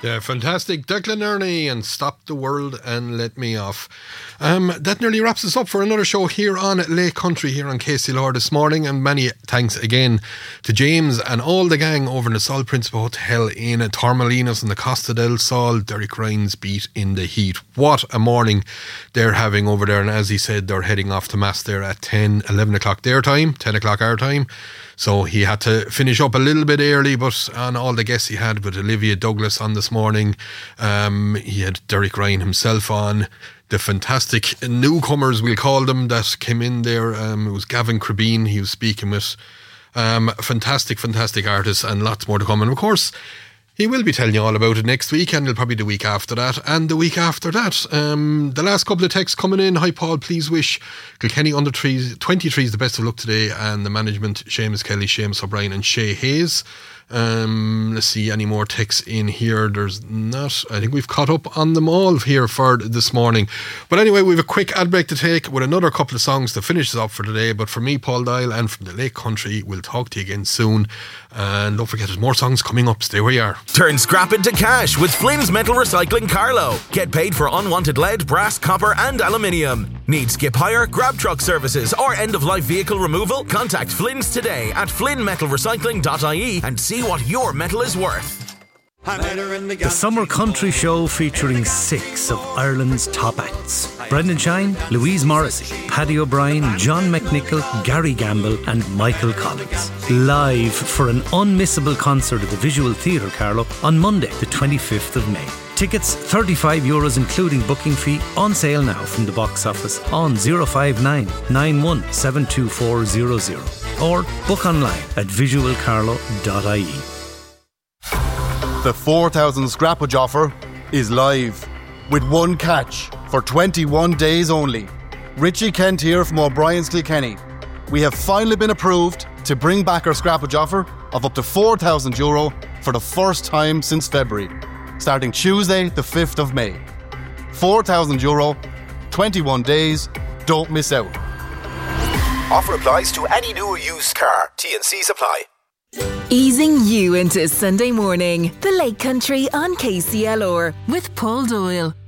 Yeah, fantastic. Declan Ernie and Stop the World and Let Me Off. That nearly wraps us up for another show here on Lake Country here on KCLR this morning, and many thanks again to James and all the gang over in the Sol Principe Hotel in Torremolinos and the Costa del Sol. Derek Ryan's beat in the heat. What a morning they're having over there, and as he said, they're heading off to Mass there at 11 o'clock their time, 10 o'clock our time. So he had to finish up a little bit early, but on all the guests he had with Olivia Douglas on this morning, he had Derek Ryan himself on, the fantastic newcomers, we'll call them, that came in there. It was Gavin Crabeen he was speaking with. Fantastic artists, and lots more to come. And of course, he will be telling you all about it next week, and it'll probably the week after that, and the week after that. The last couple of texts coming in. Hi Paul, please wish Kilkenny under 23s the best of luck today, and the management, Seamus Kelly, Seamus O'Brien and Shay Hayes. Let's see, any more texts in here? There's not. I think we've caught up on them all here for this morning. But anyway, we have a quick ad break to take with another couple of songs to finish us up for today. But for me, Paul Dial, and from the Lake Country, we'll talk to you again soon. And don't forget, there's more songs coming up. Stay where you are. Turn scrap into cash with Flynn's Metal Recycling Carlow. Get paid for unwanted lead, brass, copper and aluminium. Need skip hire, grab truck services or end-of-life vehicle removal? Contact Flynn's today at flynnmetalrecycling.ie and see what your metal is worth. The Summer Country Show featuring 6 of Ireland's top acts. Brendan Shine, Louise Morrissey, Paddy O'Brien, John McNichol, Gary Gamble and Michael Collins. Live for an unmissable concert at the Visual Theatre, Carlow, on Monday the 25th of May. Tickets €35 including booking fee, on sale now from the box office on 059 91 72400 or book online at visualcarlow.ie. The 4,000 scrappage offer is live, with one catch for 21 days only. Richie Kent here from O'Brien's Kilkenny. We have finally been approved to bring back our scrappage offer of up to €4,000 for the first time since February, starting Tuesday the 5th of May. €4,000, 21 days, don't miss out. Offer applies to any new or used car. T&Cs apply. Easing you into Sunday morning. The Lake Country on KCLR with Paul Doyle.